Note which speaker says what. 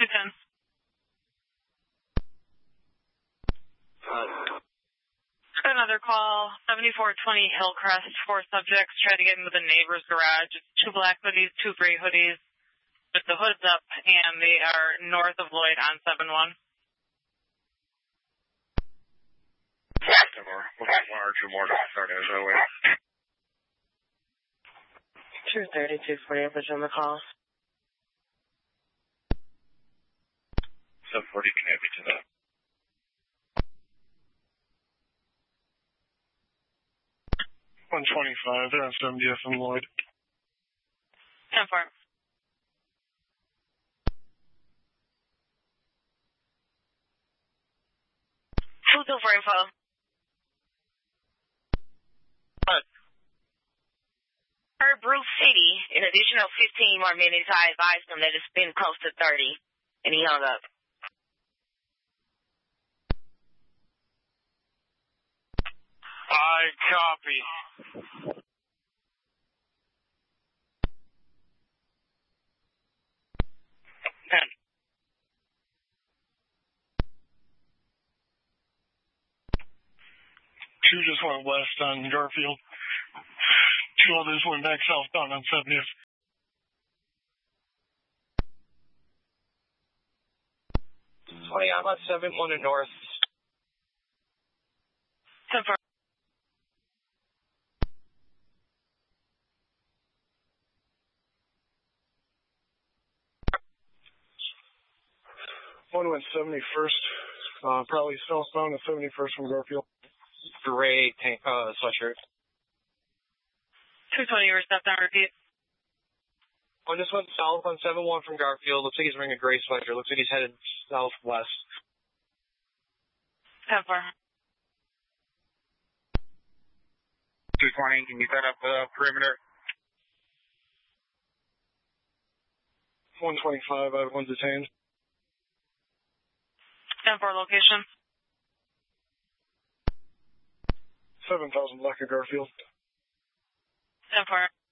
Speaker 1: 210. Another call, 7420 Hillcrest. 4 subjects tried to get into the neighbor's garage. It's 2 black hoodies, 2 gray hoodies with the hoods up, and they are north of Lloyd on 7-1.
Speaker 2: We'll have 1 or 2 more to start as that way.
Speaker 3: 230, 240, push on the call.
Speaker 2: 740, connect me to that.
Speaker 4: 125, they're on 70th and Lloyd.
Speaker 1: 10-4.
Speaker 3: Who's over info?
Speaker 2: What?
Speaker 3: Per Bruce City, an additional 15 more minutes, I advised him that it's been close to 30, and he hung up.
Speaker 2: I copy.
Speaker 4: Two just went west on Garfield. 2 others went back southbound on 70th.
Speaker 2: I'm on 7-1 and north.
Speaker 1: 10-4.
Speaker 4: One went 71st, probably southbound to 71st from Garfield.
Speaker 2: Gray tank, sweatshirt.
Speaker 1: 220, you were stepped on repeat.
Speaker 2: One just went south on 7-1 from Garfield. Looks like he's wearing a gray sweatshirt. Looks like he's headed southwest.
Speaker 1: 10-4.
Speaker 2: 220, can you set up the perimeter?
Speaker 4: 125, I have 1 detained.
Speaker 1: 10-4 location.
Speaker 4: 7,000 block of Garfield.
Speaker 1: 10-4.